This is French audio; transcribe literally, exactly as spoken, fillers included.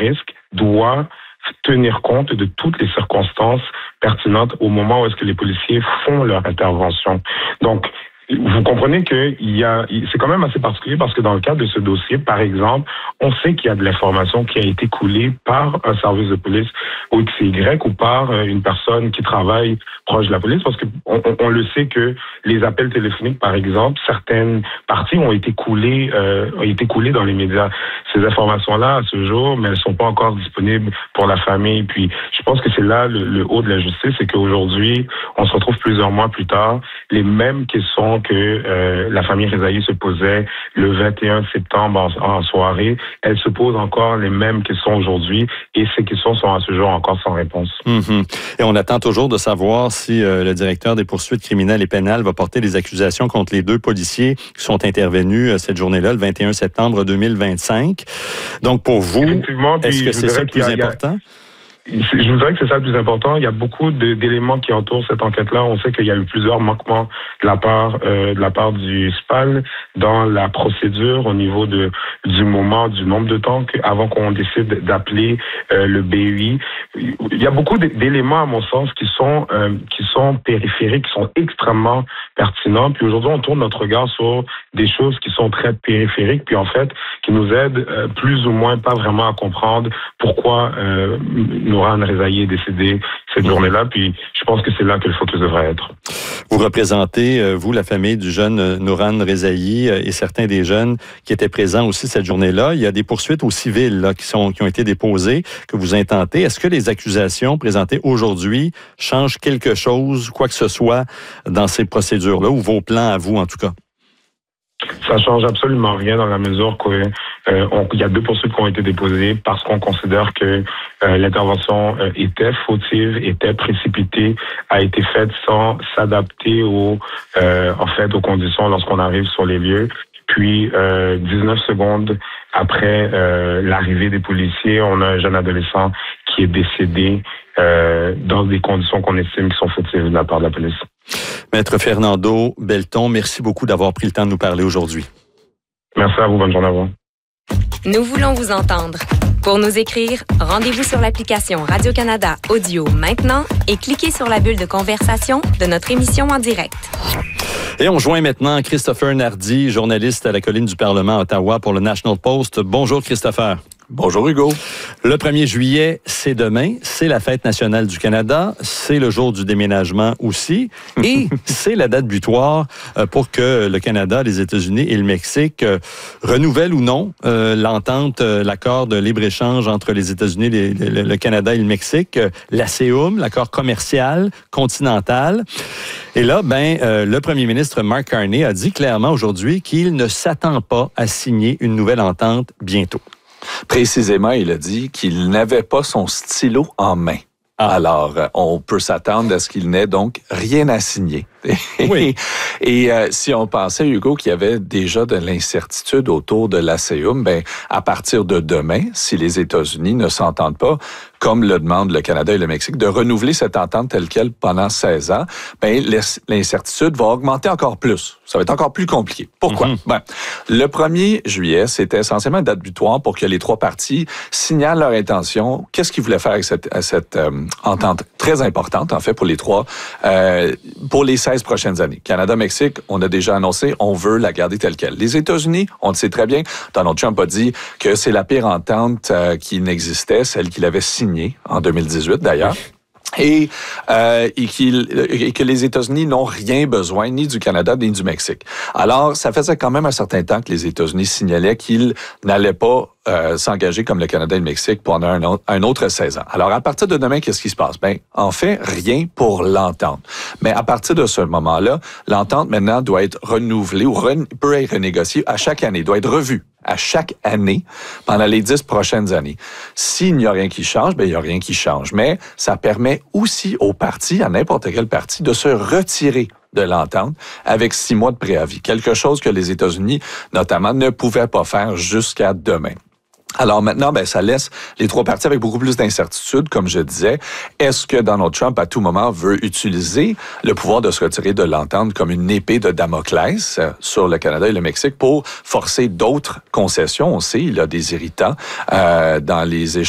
risque doit tenir compte de toutes les circonstances pertinentes au moment où est-ce que les policiers font leur intervention. Donc, vous comprenez que il y a, c'est quand même assez particulier parce que dans le cadre de ce dossier, par exemple, on sait qu'il y a de l'information qui a été coulée par un service de police ou X Y ou par une personne qui travaille proche de la police, parce que on, on le sait que les appels téléphoniques, par exemple, certaines parties ont été coulées, euh, ont été coulées dans les médias. Ces informations-là, à ce jour, mais elles sont pas encore disponibles pour la famille. Puis, je pense que c'est là le, le haut de la justice, c'est qu'aujourd'hui, on se retrouve plusieurs mois plus tard, les mêmes questions que euh, la famille Rezaï se posait le vingt et un septembre en, en soirée, elle se pose encore les mêmes questions aujourd'hui et ces questions sont à ce jour encore sans réponse. Mm-hmm. Et on attend toujours de savoir si euh, le directeur des poursuites criminelles et pénales va porter des accusations contre les deux policiers qui sont intervenus euh, cette journée-là, le vingt et un septembre deux mille vingt-cinq. Donc pour vous, est-ce que c'est ça le plus important? Je voudrais que c'est ça le plus important. Il y a beaucoup de, d'éléments qui entourent cette enquête-là. On sait qu'il y a eu plusieurs manquements de la part euh, de la part du S P A L dans la procédure au niveau de du moment, du nombre de temps que, avant qu'on décide d'appeler euh, le B U I. Il y a beaucoup d'éléments, à mon sens, qui sont euh, qui sont périphériques, qui sont extrêmement pertinents. Puis aujourd'hui, on tourne notre regard sur des choses qui sont très périphériques, puis en fait, qui nous aident euh, plus ou moins pas vraiment à comprendre pourquoi euh, Nourane Rezaï est décédé cette journée-là, puis je pense que c'est là que le focus devrait être. Vous représentez, vous, la famille du jeune Nourane Rezaï et certains des jeunes qui étaient présents aussi cette journée-là. Il y a des poursuites au civil là, qui, sont, qui ont été déposées, que vous intentez. Est-ce que les accusations présentées aujourd'hui changent quelque chose, quoi que ce soit, dans ces procédures-là, ou vos plans à vous, en tout cas? Ça change absolument rien dans la mesure qu'il euh, y a deux poursuites qui ont été déposées parce qu'on considère que euh, l'intervention euh, était fautive, était précipitée, a été faite sans s'adapter aux, euh, en fait, aux conditions lorsqu'on arrive sur les lieux. Puis, euh, dix-neuf secondes après euh, l'arrivée des policiers, on a un jeune adolescent qui est décédé euh, dans des conditions qu'on estime qui sont fautives de la part de la police. Maître Fernando Belton, merci beaucoup d'avoir pris le temps de nous parler aujourd'hui. Merci à vous. Bonne journée à vous. Nous voulons vous entendre. Pour nous écrire, rendez-vous sur l'application Radio-Canada Audio maintenant et cliquez sur la bulle de conversation de notre émission en direct. Et on joint maintenant Christopher Nardi, journaliste à la colline du Parlement à Ottawa pour le National Post. Bonjour Christopher. Bonjour Hugo. Le premier juillet, c'est demain. C'est la fête nationale du Canada. C'est le jour du déménagement aussi. Et c'est la date butoir pour que le Canada, les États-Unis et le Mexique euh, renouvellent ou non euh, l'entente, euh, l'accord de libre-échange entre les États-Unis, les, le, le Canada et le Mexique, euh, l'A C E U M, l'accord commercial continental. Et là, ben, euh, le premier ministre Mark Carney a dit clairement aujourd'hui qu'il ne s'attend pas à signer une nouvelle entente bientôt. Précisément, il a dit qu'il n'avait pas son stylo en main. Ah. Alors, on peut s'attendre à ce qu'il n'ait donc rien à signer. Oui. Et euh, si on pensait, Hugo, qu'il y avait déjà de l'incertitude autour de l'A C E U M, ben, à partir de demain, si les États-Unis ne s'entendent pas, comme le demandent le Canada et le Mexique, de renouveler cette entente telle qu'elle pendant seize ans, ben, l'incertitude va augmenter encore plus. Ça va être encore plus compliqué. Pourquoi? Mm-hmm. Ben, le premier juillet, c'était essentiellement une date butoir pour que les trois parties signalent leur intention. Qu'est-ce qu'ils voulaient faire avec cette, cette euh, entente très importante, en fait, pour les trois, euh, pour les seize prochaines années. Canada-Mexique, on a déjà annoncé, on veut la garder telle qu'elle. Les États-Unis, on le sait très bien, Donald Trump a dit que c'est la pire entente euh, qui n'existait, celle qu'il avait signée en deux mille dix-huit d'ailleurs. Et, euh, et, qu'il, et que les États-Unis n'ont rien besoin, ni du Canada, ni du Mexique. Alors, ça faisait quand même un certain temps que les États-Unis signalaient qu'ils n'allaient pas euh, s'engager comme le Canada et le Mexique pendant un autre, un autre seize ans. Alors, à partir de demain, qu'est-ce qui se passe? Ben, en fait, rien pour l'entente. Mais à partir de ce moment-là, l'entente maintenant doit être renouvelée ou re, peut être renégociée à chaque année, doit être revue à chaque année pendant les dix prochaines années. S'il n'y a rien qui change, ben il n'y a rien qui change. Mais ça permet aussi aux partis, à n'importe quel parti, de se retirer de l'entente avec six mois de préavis. Quelque chose que les États-Unis, notamment, ne pouvaient pas faire jusqu'à demain. Alors maintenant, ben ça laisse les trois parties avec beaucoup plus d'incertitude, comme je disais. Est-ce que Donald Trump, à tout moment, veut utiliser le pouvoir de se retirer de l'entente comme une épée de Damoclès sur le Canada et le Mexique pour forcer d'autres concessions? On sait, il y a des irritants euh, dans les échanges